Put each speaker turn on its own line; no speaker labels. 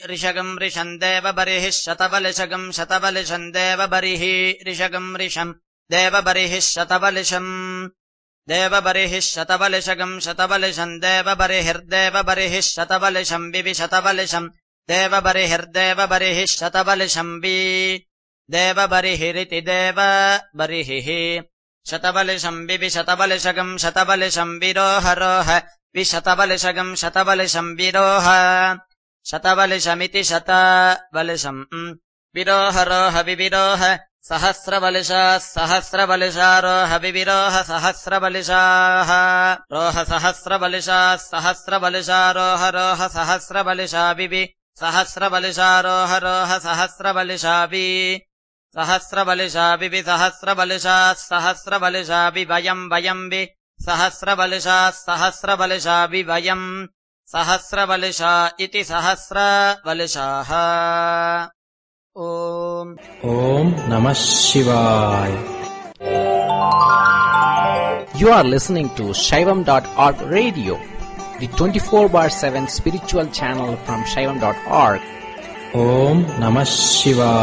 ऋषगम् ऋषम् देवबर्हिः शतबलिशगम् शतबलिशम् देवबर्हिः ऋषगम् ऋषम् देवबर्हिः शतबलिशम् देवबर्हिः शतबलिशगम् शतबलिशम् देवबर्हिर्देवबर्हिः शतबलिशम् विशतबलिशम् देवबर्हिर्देवबर्हिः शतबलिशम् वि देवबर्हिरिति देवबर्हिः शतबलिशम् विशतबलिशगम् शतबलिशम् विरोहरोह विशतबलिशगम् शतबलिशम् विरोह शतबलिशमिति शतबलिशम् विरोहरोह विविरोह सहस्रबलिशाः सहस्रबलिशारोह विविरोह सहस्रबलिशाः रोह सहस्रबलिशाः सहस्रबलिशारोह रोह सहस्रबलिशा विवि सहस्रबलिशारोह रोह सहस्रबलिशा वि सहस्रबलिशा विवि सहस्रबलिशाः सहस्रबलिशा विवयम् वयम् वि सहस्रबलिशाः सहस्रबलिशा विवयम् सहस्रबलिशा इति सहस्रबलिशाः ॐ
नमः शिवाय. You are listening to Shaivam.org radio, the 24/7 spiritual channel from Shaivam.org. Om Namah Shivaya.